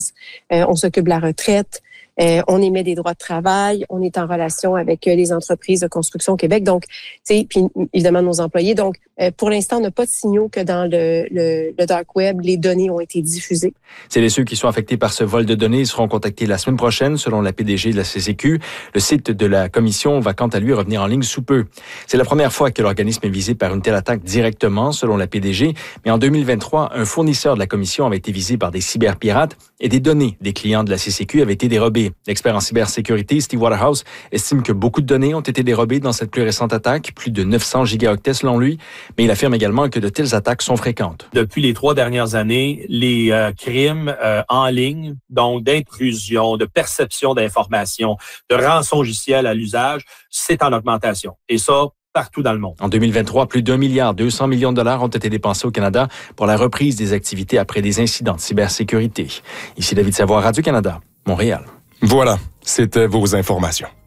on s'occupe de la retraite. On émet des droits de travail, on est en relation avec les entreprises de construction au Québec, donc, puis évidemment nos employés. Donc, pour l'instant, on n'a pas de signaux que dans le dark web, les données ont été diffusées. Celles et ceux qui sont affectés par ce vol de données seront contactés la semaine prochaine, selon la PDG de la CCQ. Le site de la commission va quant à lui revenir en ligne sous peu. C'est la première fois que l'organisme est visé par une telle attaque directement, selon la PDG. Mais en 2023, un fournisseur de la commission avait été visé par des cyberpirates et des données des clients de la CCQ avaient été dérobées. L'expert en cybersécurité, Steve Waterhouse, estime que beaucoup de données ont été dérobées dans cette plus récente attaque, plus de 900 gigaoctets selon lui, mais il affirme également que de telles attaques sont fréquentes. Depuis les 3 dernières années, les crimes en ligne, donc d'intrusion, de perception d'informations, de rançongiciel à l'usage, c'est en augmentation. Et ça, partout dans le monde. En 2023, plus d'1,2 milliard ont été dépensés au Canada pour la reprise des activités après des incidents de cybersécurité. Ici David Savoie, Radio-Canada, Montréal. Voilà, c'était vos informations.